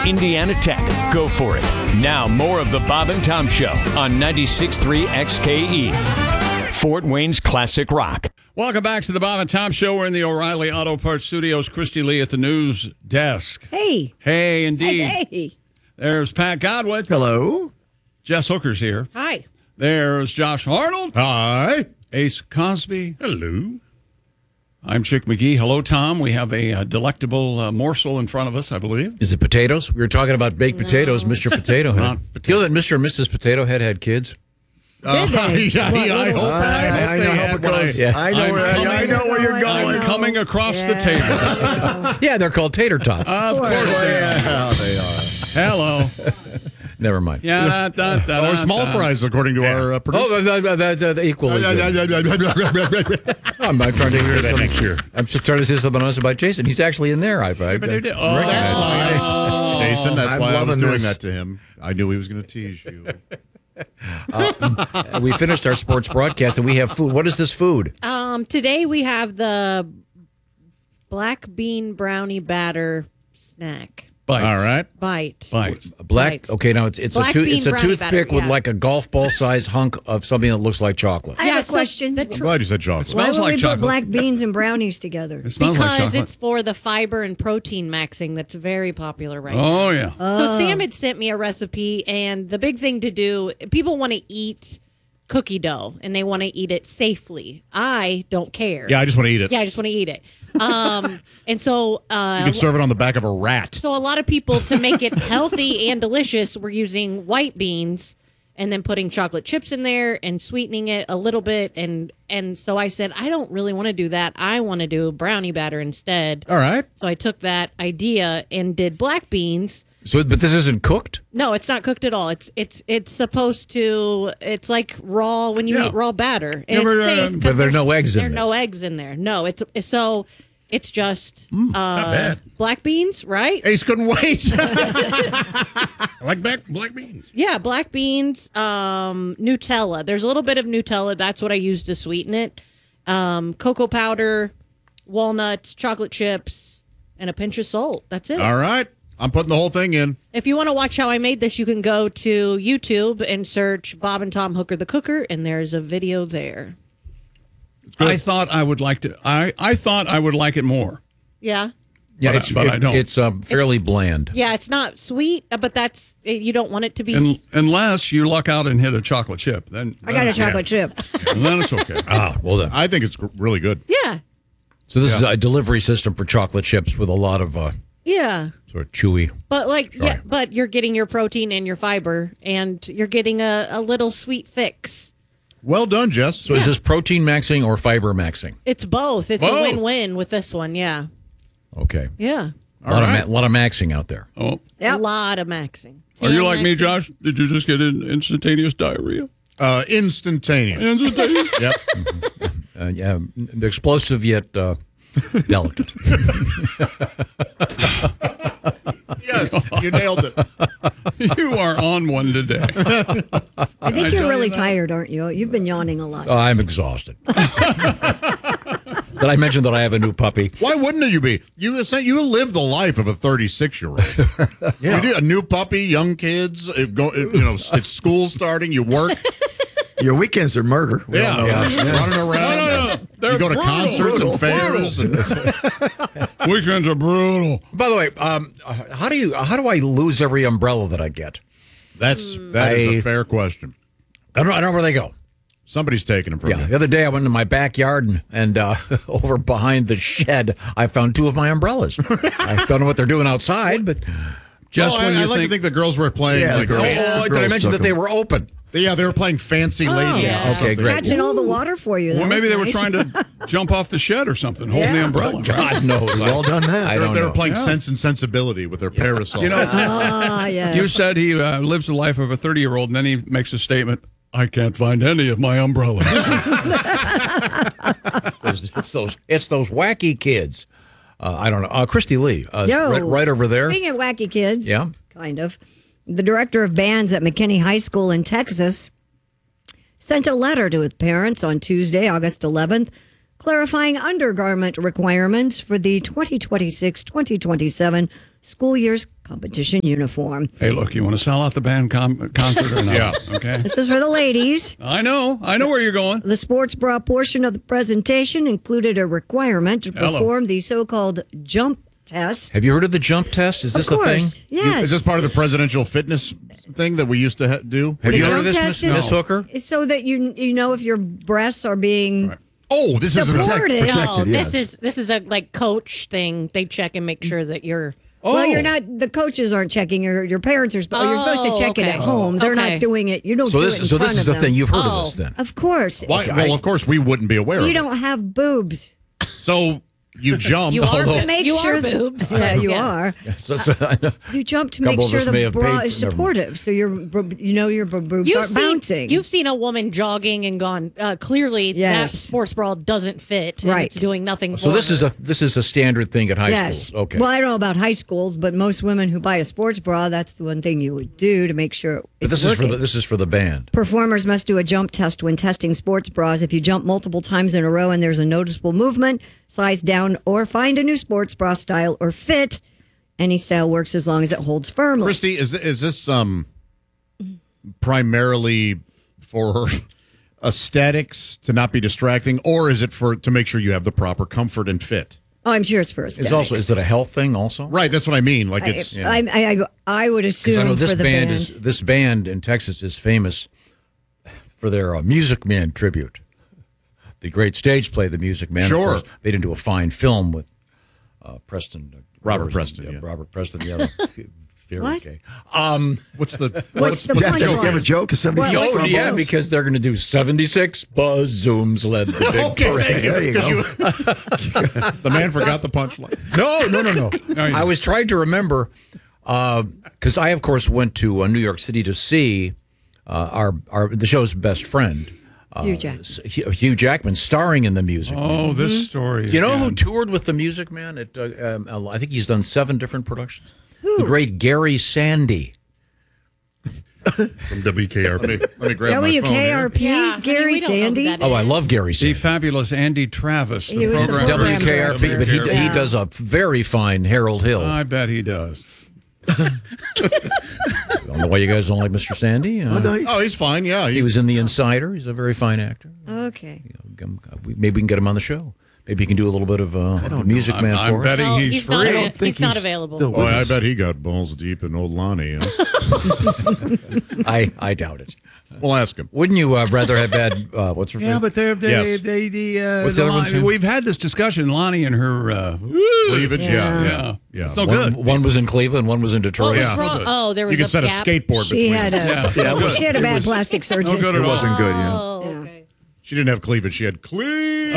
Indiana Tech. Go for it. Now, more of the Bob and Tom Show on 96.3 XKE. Fort Wayne's Classic Rock. Welcome back to the Bob and Tom Show. We're in the O'Reilly Auto Parts Studios. Christy Lee at the news desk. Hey. Hey, indeed. Hey. There's Pat Godwin. Hello. Jess Hooker's here. Hi. There's Josh Arnold. Hi. Ace Cosby. Hello. I'm Chick McGee. Hello, Tom. We have a delectable morsel in front of us, I believe. Is it potatoes? We were talking about baked potatoes, Mr. Potato Head. You know that Mr. and Mrs. Potato Head had kids? I know where you're going. I'm coming across the table. Yeah, they're called tater tots. Of course they are. They are. Hello. Never mind. Yeah, Or small fries, according to our producer. The equally good. I'm not trying to say that next year. I'm just trying to say something else about Jason. He's actually in there. That's why. Jason, that's why I was doing that to him. I knew he was going to tease you. We finished our sports broadcast and we have food. What is this food? Today we have the black bean brownie batter snack. Bite. All right. Bite. Black. Bites. Okay, now it's a Black bean brownie toothpick batter, with yeah. like a golf ball size hunk of something that looks like chocolate. I have a question. I'm glad you said chocolate. Why Smells would like we chocolate. put black beans and brownies together? It smells like Because chocolate. it's for the fiber and protein maxing that's very popular right now. Oh, yeah. So Sam had sent me a recipe, and the big thing to do, people want to eat cookie dough, and they want to eat it safely. I don't care. Yeah, I just want to eat it. Yeah, I just want to eat it. And so... You can serve it on the back of a rat. So a lot of people, to make it healthy and delicious, were using white beans and then putting chocolate chips in there and sweetening it a little bit. And so I said, I don't really want to do that. I want to do brownie batter instead. All right. So I took that idea and did black beans. So, but this isn't cooked? No, it's not cooked at all. It's supposed to. It's like raw when you eat raw batter, and Never, it's safe. 'cause but there are no eggs in There are no this. eggs in there. No, it's just bad. black beans, right? Ace couldn't wait. I like black beans. Yeah, black beans, Nutella. There's a little bit of Nutella. That's what I use to sweeten it. Cocoa powder, walnuts, chocolate chips, and a pinch of salt. That's it. All right. I'm putting the whole thing in. If you want to watch how I made this, you can go to YouTube and search Bob and Tom Hooker the Cooker, and there's a video there. I thought I would like to. I thought I would like it more. Yeah. Yeah, But I don't. It's fairly bland. Yeah, it's not sweet, but you don't want it to be. Unless you luck out and hit a chocolate chip, then I got a chocolate chip. Then it's okay. Well then. I think it's really good. Yeah. So this is a delivery system for chocolate chips with a lot of Yeah. sort of chewy. But but you're getting your protein and your fiber, and you're getting a little sweet fix. Well done, Jess. So is this protein maxing or fiber maxing? It's both. It's Whoa. a win-win with this one. Yeah. Okay. Yeah. A lot of maxing out there. Oh, A lot of maxing. are you Tan like me, maxing. Josh? Did you just get instantaneous diarrhea? Instantaneous. Instantaneous. Yep. Yeah, explosive yet delicate. Yes, you nailed it. You are on one today. I think you're tell really you that. tired, aren't you? You've been yawning a lot. I'm exhausted. Did I mention that I have a new puppy? Why wouldn't you be? You live the life of a 36-year-old. You do a new puppy, young kids. It's school starting. You work. Your weekends are murder. We all know that. Running around. No. They're You go to brutal. concerts and fairs. And Weekends are brutal. By the way, how do I lose every umbrella that I get? that is a fair question. I don't know where they go. Somebody's taking them from Yeah, you. the other day I went into my backyard and over behind the shed, I found two of my umbrellas. I don't know what they're doing outside, but Just when I you like to think the girls were playing. Yeah, like, the girls. did I mention that they were open? Yeah, they were playing fancy ladies. yeah. or Okay, something. great. Catching all the water for you. Well, That maybe was they were nice. trying to jump off the shed or something, holding the umbrella. God knows. We've all done that. I don't They were know. playing Sense and Sensibility with their parasol. You know, Ah, yeah. you said he lives the life of a 30-year-old, and then he makes a statement, I can't find any of my umbrellas. It's those wacky kids. I don't know. Christy Lee, Yo. right over there. Speaking of wacky kids, Yeah. kind of, the director of bands at McKinney High School in Texas sent a letter to his parents on Tuesday, August 11th, clarifying undergarment requirements for the 2026-2027 school year's competition uniform. Hey, look, you want to sell out the band concert or not? Yeah. Okay. This is for the ladies. I know where you're going. The sports bra portion of the presentation included a requirement to Hello. perform the so-called jump test. Have you heard of the jump test? Is this Of a thing? course, yes. Is this part of the presidential fitness thing that we used to do? Have you The heard of jump this, test Miss is- Hooker? so that you know if your breasts are being Oh, this is a supported. protected, No, yes. this is a like coach thing. They check and make sure that you're. Well, you're not. The coaches aren't checking. Your parents are. You're supposed to check it okay. at home. They're Okay. not doing it. You don't So do this it in so front this is of the them. thing. You've heard Oh. of this then? Of course. Why? Well, of course, we wouldn't be aware You of it. don't have boobs. So you jump. You are, Although- Make you sure are boobs. Yeah, you Yeah. are. I know. You jump to Couple make of sure us may the have bra paid is for- never mind. supportive. So your boobs aren't bouncing. You've seen a woman jogging and gone. Clearly, that Yes. sports bra doesn't fit. And Right. It's doing nothing. So for this her. is a standard thing at high yes. schools. Okay. Well, I don't know about high schools, but most women who buy a sports bra, that's the one thing you would do to make sure But it's this working. is for the band. Performers must do a jump test when testing sports bras. If you jump multiple times in a row and there's a noticeable movement, size down or find a new sports bra style or fit. Any style works as long as it holds firmly. Christy, is this primarily for aesthetics to not be distracting, or is it to make sure you have the proper comfort and fit? Oh, I'm sure it's for Is aesthetics. it a health thing also? Right, that's what I mean. Like it's I would assume Because I know this for the band band. this band in Texas is famous for their Music Man tribute. The great stage play, The Music Man. Sure. Of course, made into a fine film with Preston. Robert Preston, yeah. Robert Preston, yeah. Very What? gay. what's the What's the Jeff, do you punchline? have a joke? Is somebody What- what's the Yeah, joke? because they're going to do 76 buzz zooms led the big okay, parade. thank you. There you 'Cause the man forgot the punchline. No. I was trying to remember because I, of course, went to New York City to see the show's best friend, Hugh Jackman. Hugh Jackman, starring in The Music Man. Oh, this story. You know who again. toured with The Music Man? I think he's done 7 different productions. The great Gary Sandy. From WKRP. Let me grab my phone here. WKRP, Yeah, Gary we don't know who Sandy. that Oh, I is. love Gary The Sandy. fabulous Andy Travis. He was the program program director. WKRP, but he Yeah. does a very fine Harold Hill. I bet he does. I don't know why you guys don't like Mr. Sandy. Oh, he's fine. Yeah, He was in The Insider. He's a very fine actor. Okay. Maybe we can get him on the show. Maybe he can do a little bit of Music Man I'm for us. betting Oh, he's not free. av- he's not available. still Oh, with I us. bet he got balls deep in old Lonnie. Huh? I doubt it. We'll ask him. Wouldn't you rather have had what's her Yeah, name? but Yes. What's the other one's name? we've had this discussion, Lonnie and her Cleavage, yeah. yeah. It's no one, good. one was in Cleveland, one was in What Detroit. was Yeah. wrong? Oh, there was You can a set a gap. skateboard She between had them. a she had a bad plastic No surgery. good It at all. wasn't good, yeah. Oh, okay. She didn't have cleavage. She had cleavage.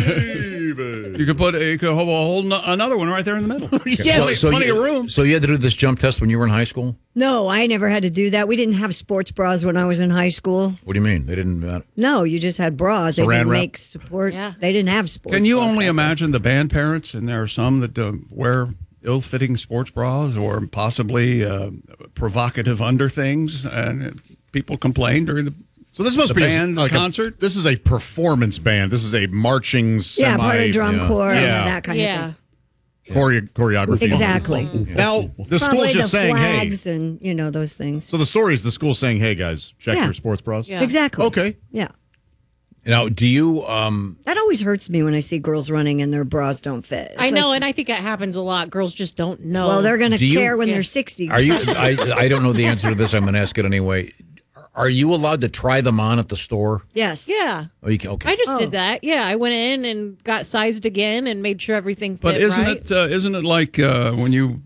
You could put another one right there in the middle. Yeah, there's plenty of room. So you had to do this jump test when you were in high school? No, I never had to do that. We didn't have sports bras when I was in high school. What do you mean? They didn't. No, you just had bras. They Saran didn't wrap? make support. Yeah. They didn't have sports. Can you bras only back then. imagine the band parents, and there are some that wear ill-fitting sports bras or possibly provocative underthings, and people complain during the. So this must The be band like concert? This is a performance band. This is a marching Yeah, part of drum corps Yeah. and that kind Yeah. of choreography. thing. Exactly. Now the Probably school's just the saying, "Hey." flags and those things. So the story is the school saying, "Hey guys, check Yeah. your sports bras." Yeah. Exactly. Okay. Yeah. Now, do you? That always hurts me when I see girls running and their bras don't fit. It's I know, like, and I think that happens a lot. Girls just don't know. well, they're going to Do you- care when Yeah. they're 60. Are you? I don't know the answer to this. I'm going to ask it anyway. Are you allowed to try them on at the store? Yes. Yeah. Oh, you can, okay. I just Oh. did that. Yeah, I went in and got sized again and made sure everything fit But isn't right. isn't it like when you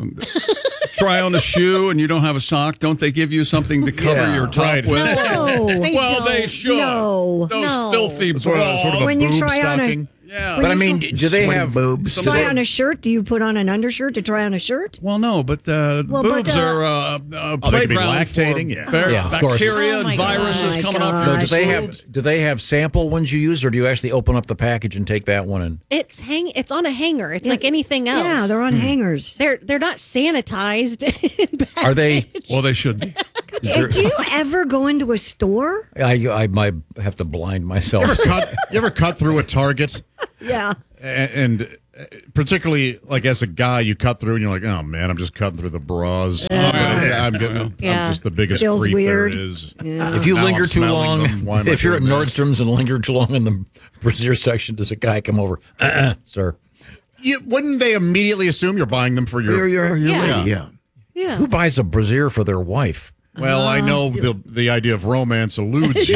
try on a shoe and you don't have a sock? Don't they give you something to cover Yeah, your top right. with? No. Well, they don't. should. No. Those No. filthy Sort of a When you boob try on a- stocking. Yeah. but I mean, do they Sweaty have boobs. do Try they- on a shirt? Do you put on an undershirt to try on a shirt? Well, no, but but, boobs are they could be playground lactating, for yeah. Yeah, of course. bacteria Oh, and my viruses God. coming Oh, off my your No, gosh. do they have sample ones you use, or do you actually open up the package and take that one and? It's on a hanger. It's like anything else. Yeah, they're on Hmm. hangers. They're not sanitized. Are they? Well, they should be. Do you ever go into a store? I might have to blind myself. You ever cut through a Target Yeah. and particularly like as a guy, you cut through and you're like, oh man, I'm just cutting through the bras. I'm just the biggest Feels creep weird. there is. Yeah. If you Now linger I'm too smelling long, them. Why am I if you're at doing this? Nordstrom's and linger too long in the brassiere section, does a guy come over? Sir. Wouldn't they immediately assume you're buying them for your? Your Yeah. lady, yeah. Yeah. Who buys a brassiere for their wife? Well, I know the idea of romance eludes you.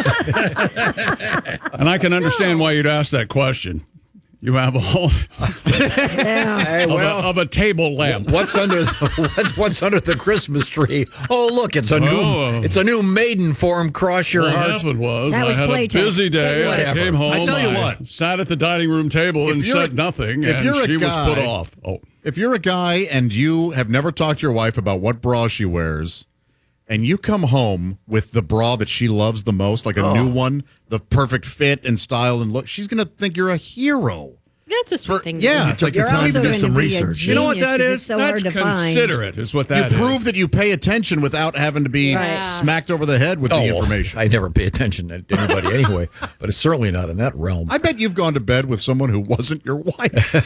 And I can understand why you'd ask that question. You have a whole Hey, of a table lamp. What's under what's under the Christmas tree? Oh, look, it's a new maiden form. Cross your What heart. happened was That was I had a playtest. busy day. I Whatever. came home. I tell you what. Sat at the dining room table and you're said a- nothing, if and you're a she was guy- put off. Oh, If you're a guy and you have never talked to your wife about what bra she wears, and you come home with the bra that she loves the most, like a new one, the perfect fit and style and look, she's going to think you're a hero. That's a sweet thing. to Yeah, do. it's like You're time also to do going some to be research. a you know what genius that 'cause is? It's so That's hard to find. considerate, is what You that is. prove that you pay attention without having to be Right. smacked over the head with the information. I never pay attention to anybody anyway, but it's certainly not in that realm. I bet you've gone to bed with someone who wasn't your wife.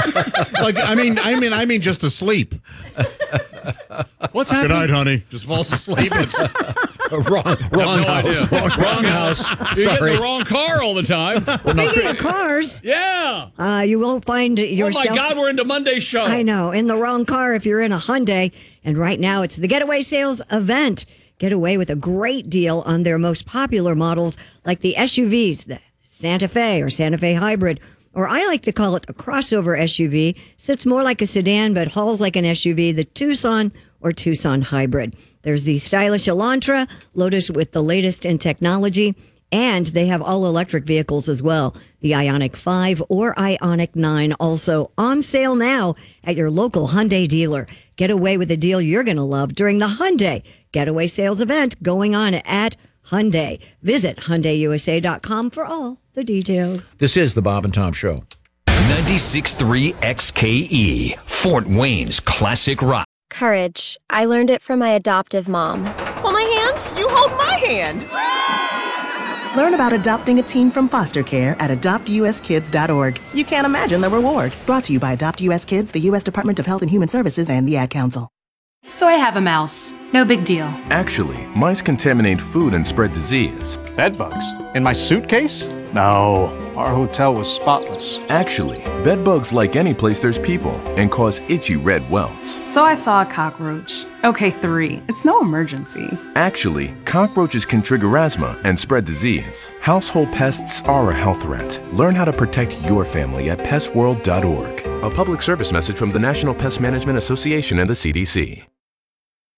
I mean, just asleep. What's Good happening? night, honey. Just falls asleep. It's, wrong no house. idea. Wrong house. You get in Sorry. the wrong car all the time. Speaking of cars, Yeah. you won't find Oh yourself. my God, we're into Monday's show. I know, in the wrong car if you're in a Hyundai. And right now it's the Getaway Sales event. Get away with a great deal on their most popular models like the SUVs, the Santa Fe or Santa Fe Hybrid, or I like to call it a crossover SUV. Sits more like a sedan but hauls like an SUV, the Tucson or Tucson Hybrid. There's the stylish Elantra, loaded with the latest in technology. And they have all-electric vehicles as well. The Ioniq 5 or Ioniq 9 also on sale now at your local Hyundai dealer. Get away with a deal you're going to love during the Hyundai Getaway Sales event going on at Hyundai. Visit HyundaiUSA.com for all the details. This is the Bob and Tom Show. 96.3 XKE, Fort Wayne's classic rock. Courage. I learned it from my adoptive mom. Hold my hand. You hold my hand. Learn about adopting a teen from foster care at adoptuskids.org. You can't imagine the reward. Brought to you by Adopt US Kids, the U.S. Department of Health and Human Services, and the Ad Council. So I have a mouse. No big deal. Actually, mice contaminate food and spread disease. Bed bugs? In my suitcase? No, our hotel was spotless. Actually, bed bugs like any place there's people and cause itchy red welts. So I saw a cockroach. Okay, 3. It's no emergency. Actually, cockroaches can trigger asthma and spread disease. Household pests are a health threat. Learn how to protect your family at pestworld.org. A public service message from the National Pest Management Association and the CDC.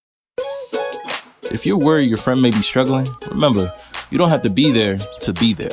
If you're worried your friend may be struggling, remember, you don't have to be there to be there.